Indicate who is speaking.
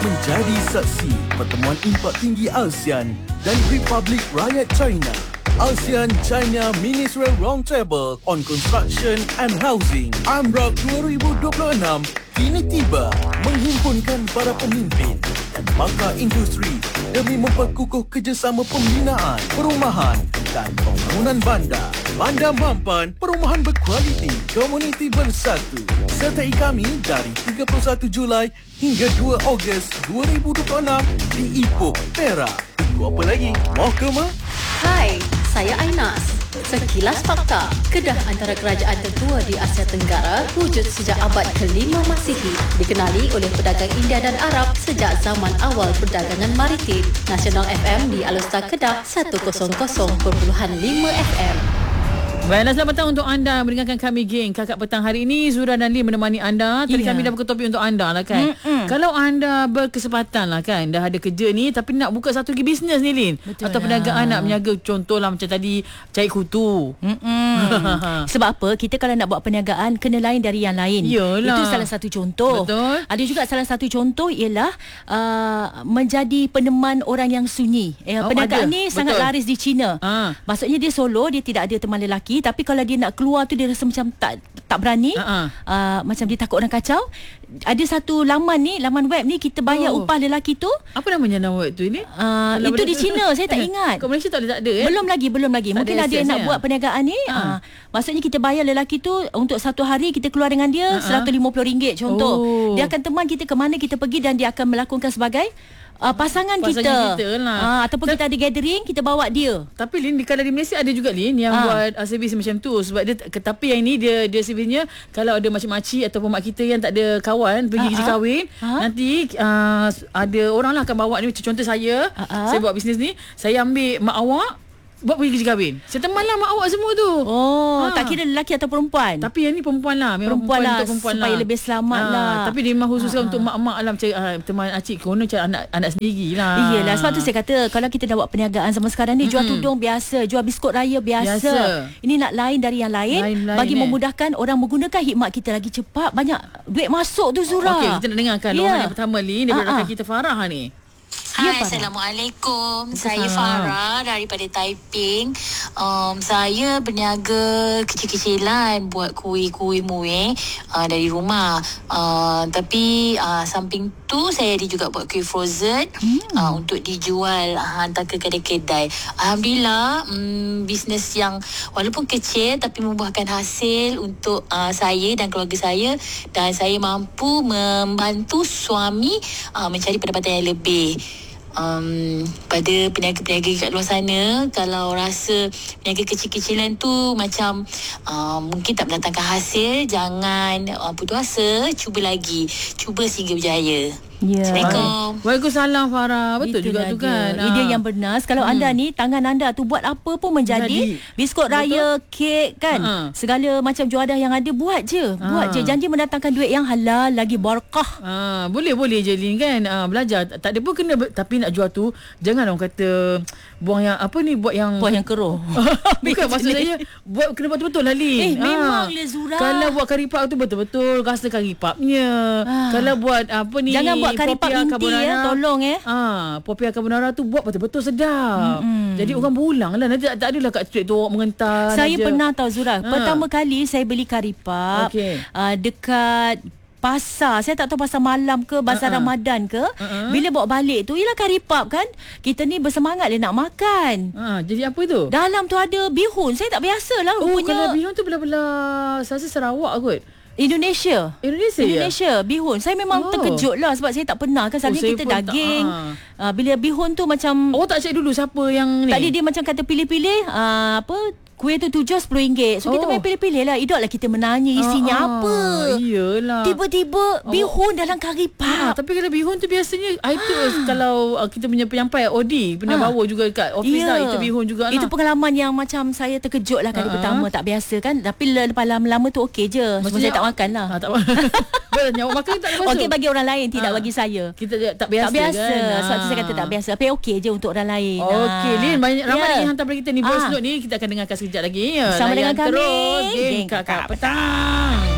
Speaker 1: menjadi saksi pertemuan impak tinggi ASEAN dan Republik Rakyat China. ASEAN-China Ministerial Roundtable on Construction and Housing AMROC 2026 kini tiba, menghimpunkan para pemimpin dan pakar industri demi memperkukuh kerjasama pembinaan, perumahan dan pembangunan bandar. Bandar mampan, perumahan berkualiti, komuniti bersatu. Sertai kami dari 31 Julai hingga 2 Ogos 2026 di Ipoh, Perak. Tunggu apa lagi? Mau ke mah?
Speaker 2: Hai, saya Ainas. Sekilas fakta, Kedah antara kerajaan tertua di Asia Tenggara wujud sejak abad ke-5 Masihi. Dikenali oleh pedagang India dan Arab sejak zaman awal perdagangan maritim. Nasional FM di Alustar Kedah 100.5 FM.
Speaker 3: Baiklah, selamat petang untuk anda mendengarkan kami geng Kakak Petang hari ini. Zura dan Lee menemani anda. Tadi kami dah buka topik untuk anda lah kan. Kalau anda berkesempatan lah kan, dah ada kerja ni tapi nak buka satu lagi bisnes ni Lin, atau perniagaan nak berniaga, contohlah macam tadi cari kutu.
Speaker 4: Sebab apa? Kita kalau nak buat perniagaan kena lain dari yang lain.
Speaker 3: Yalah.
Speaker 4: Itu salah satu contoh.
Speaker 3: Betul.
Speaker 4: Ada juga salah satu contoh ialah menjadi peneman orang yang sunyi. Perniagaan ni sangat laris di China. Maksudnya dia solo, dia tidak ada teman lelaki, tapi kalau dia nak keluar tu dia rasa macam tak berani. Macam dia takut orang kacau. Ada satu laman ni, laman web ni, kita bayar upah lelaki tu.
Speaker 3: Apa namanya nama web tu ni?
Speaker 4: Itu di China, saya tak ingat.
Speaker 3: Kat Malaysia tak ada
Speaker 4: Belum lagi. Mungkin ada yang nak buat perniagaan ni. Maksudnya kita bayar lelaki tu untuk satu hari kita keluar dengan dia RM150 contoh. Dia akan teman kita ke mana kita pergi dan dia akan melakonkan sebagai pasangan kita lah. Ataupun kita ada gathering, kita bawa dia.
Speaker 3: Tapi Lin, kalau di Malaysia ada juga Lin yang buat servis macam tu. Sebab dia, tapi yang ini dia servisnya, kalau ada makcik-makcik ataupun mak kita yang tak ada kawan pergi kerja kahwin, nanti ada orang lah akan bawa ni. Contoh saya buat bisnes ni, saya ambil mak awak buat pergi kerja kahwin. Saya teman lah mak awak semua tu.
Speaker 4: Tak kira lelaki atau perempuan.
Speaker 3: Tapi yang ni perempuan lah. Memang
Speaker 4: perempuan lah,
Speaker 3: perempuan
Speaker 4: supaya
Speaker 3: lah,
Speaker 4: lebih selamat lah.
Speaker 3: Tapi dia memang khusus untuk mak-mak lah. Macam teman acik kono macam anak sendiri lah.
Speaker 4: Iyalah, sebab tu saya kata kalau kita dah buat perniagaan zaman sekarang ni, jual tudung biasa, jual biskut raya biasa. Ini nak lain dari yang lain, bagi memudahkan orang menggunakan khidmat kita lagi cepat. Banyak duit masuk tu, Zura.
Speaker 3: Okey, kita nak dengarkan orang yang pertama Lin daripada rakan kita Farah ni.
Speaker 5: Hai, Assalamualaikum. Saya Farah daripada Taiping. Saya berniaga kecil-kecilan, buat kuih-kuih muih dari rumah. Tapi samping tu saya ada juga buat kuih frozen untuk dijual, hantar ke kedai-kedai. Alhamdulillah, bisnes yang walaupun kecil tapi membuahkan hasil untuk saya dan keluarga saya, dan saya mampu membantu suami mencari pendapatan yang lebih. Pada peniaga-peniaga kat luar sana, kalau rasa peniaga kecil-kecilan tu macam mungkin tak mendatangkan hasil, jangan putus asa, cuba lagi, cuba sehingga berjaya. Assalamualaikum.
Speaker 3: Waalaikumsalam Farah. Betul juga tu kan.
Speaker 4: Idea yang benar. Kalau anda ni, tangan anda tu buat apa pun menjadi. Biskut raya, kek kan, segala macam juadah yang ada, buat je. Janji mendatangkan duit yang halal, lagi barakah.
Speaker 3: Boleh je Lin kan. Belajar. Tak ada pun kena tapi nak jual tu, jangan orang kata buang yang apa ni, buat yang
Speaker 4: keruh.
Speaker 3: Bukan, maksud saya buat kena betul-betul lah Lin.
Speaker 4: Memang le Zura.
Speaker 3: Kalau buat karipap tu betul-betul rasa karipapnya. Kalau buat apa ni,
Speaker 4: jangan buat karipap inti tolong
Speaker 3: popia carbonara tu buat betul-betul sedap. Jadi orang berulang lah. Nanti tak adalah kat street tu orang mengentar.
Speaker 4: Saya pernah tahu Zura. Pertama kali saya beli karipap dekat pasar. Saya tak tahu pasar malam ke, pasar Ramadan ke. Bila bawa balik tu, ialah karipap kan. Kita ni bersemangat nak makan.
Speaker 3: Jadi apa tu?
Speaker 4: Dalam tu ada bihun. Saya tak biasa lah rupanya.
Speaker 3: Kalau bihun tu belah-belah saya rasa Sarawak kot.
Speaker 4: Indonesia bihun. Saya memang terkejut lah sebab saya tak pernah kan. Selalunya kita daging. Bila bihun tu macam,
Speaker 3: tak cek dulu siapa yang ni.
Speaker 4: Tadi dia macam kata pilih-pilih kuih tu tujuh RM10. So kita main pilih-pilih lah. Idok lah kita menanya isinya apa.
Speaker 3: Iyalah.
Speaker 4: Tiba-tiba bihun dalam karipap.
Speaker 3: Tapi kalau bihun tu biasanya itu kalau kita punya penyampai OD pernah bawa juga kat office lah. Itu bihun juga lah.
Speaker 4: Itu pengalaman yang macam saya terkejut lah kali pertama. Tak biasa kan. Tapi lepas lama-lama tu okey je. Maksudnya saya tak makan lah.
Speaker 3: Nyawa makan tak masuk.
Speaker 4: Okey bagi orang lain, tidak bagi saya.
Speaker 3: Kita tak biasa kan.
Speaker 4: Sebab tu saya kata tak biasa. Tapi okey je untuk orang lain.
Speaker 3: Okey Lin, ramai lagi hantar pada kita ni voice note ni. Kita akan dengarkan sekejap lagi.
Speaker 4: Sama dengan kami,
Speaker 3: terus Geng Kakak Petang.